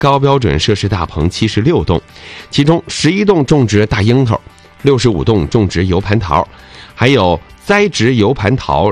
高标准设施大棚76栋，其中11栋种植大樱桃，65栋种植油盘桃，还有栽植油盘桃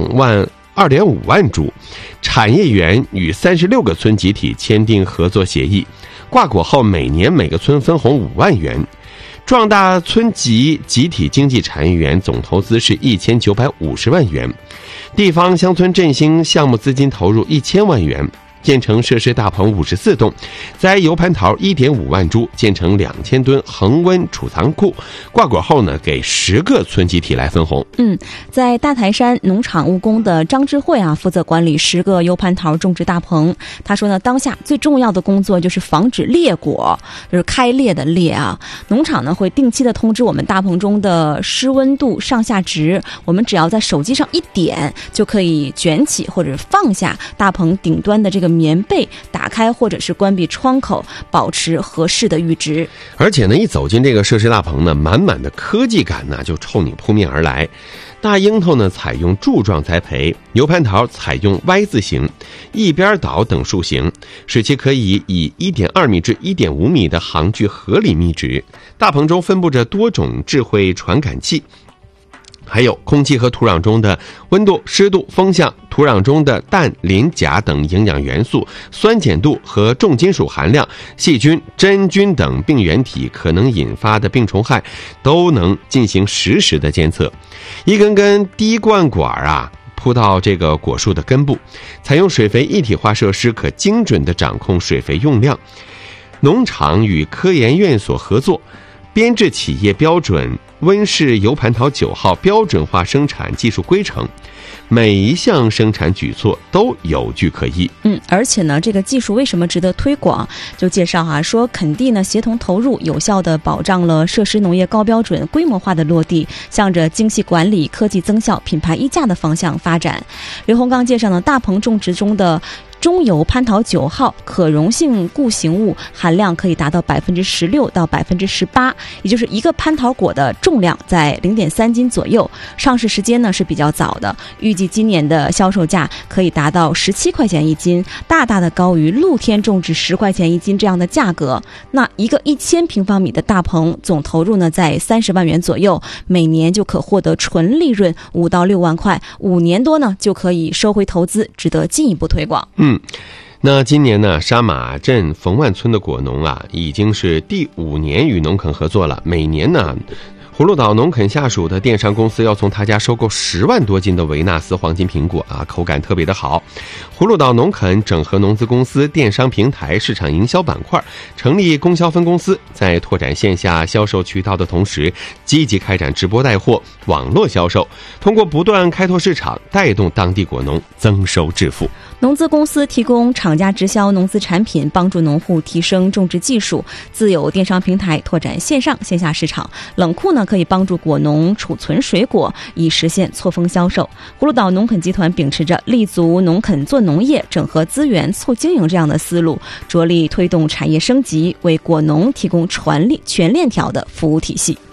2.5万株。产业园与36个村集体签订合作协议，挂果后每年每个村分红5万元。壮大村级集体经济产业园总投资是1950万元，地方乡村振兴项目资金投入1000万元。建成设施大棚54栋，栽油盘桃1.5万株，建成2000吨恒温储藏库。挂果后呢，给10个村集体来分红。 在大台山农场务工的张智慧负责管理10个油盘桃种植大棚。他说呢，当下最重要的工作就是防止裂果，就是开裂的裂农场呢会定期的通知我们大棚中的湿温度上下值，我们只要在手机上一点，就可以卷起或者放下大棚顶端的这个棉被，打开或者是关闭窗口，保持合适的阈值。 而且呢，一走进这个设施大棚呢，满满的科技感呢就冲你扑面而来。大樱桃呢采用柱状栽培，油盘桃采用 Y 字形、一边倒等树形，使其可以以1.2米至1.5米的行距合理密植。大棚中分布着多种智慧传感器，还有空气和土壤中的温度、湿度、风向，土壤中的氮、磷、钾等营养元素、酸碱度和重金属含量、细菌、真菌等病原体可能引发的病虫害，都能进行实时的监测。一根根滴灌管铺到这个果树的根部，采用水肥一体化设施，可精准地掌控水肥用量。农场与科研院所合作，编制企业标准温室油盘桃9号标准化生产技术规程，每一项生产举措都有据可依。 而且呢，这个技术为什么值得推广？就介绍说垦地呢协同投入，有效地保障了设施农业高标准规模化的落地，向着精细管理、科技增效、品牌溢价的方向发展。刘洪刚介绍呢，大棚种植中的中油蟠桃9号可溶性固形物含量可以达到16%到18%，也就是一个蟠桃果的重量在0.3斤左右。上市时间呢是比较早的，预计今年的销售价可以达到17块钱一斤，大大的高于露天种植10块钱一斤这样的价格。那一个1000平方米的大棚，总投入呢在30万元左右，每年就可获得纯利润5到6万块，5年多呢就可以收回投资，值得进一步推广。 那今年呢，沙马镇冯万村的果农已经是第5年与农垦合作了。每年呢，葫芦岛农垦下属的电商公司要从他家收购10万多斤的维纳斯黄金苹果口感特别的好。葫芦岛农垦整合农资公司电商平台市场营销板块，成立供销分公司，在拓展线下销售渠道的同时，积极开展直播带货、网络销售，通过不断开拓市场，带动当地果农增收致富。 农资公司提供厂家直销农资产品，帮助农户提升种植技术；自有电商平台拓展线上线下市场；冷库呢可以帮助果农储存水果，以实现错峰销售。葫芦岛农垦集团秉持着立足农垦做农业、整合资源促经营这样的思路，着力推动产业升级，为果农提供全链条的服务体系。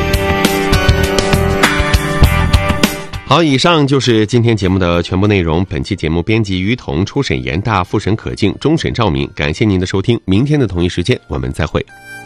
好，以上就是今天节目的全部内容。本期节目编辑于彤，初审严大，复审可敬，终审赵明。感谢您的收听，明天的同一时间我们再会。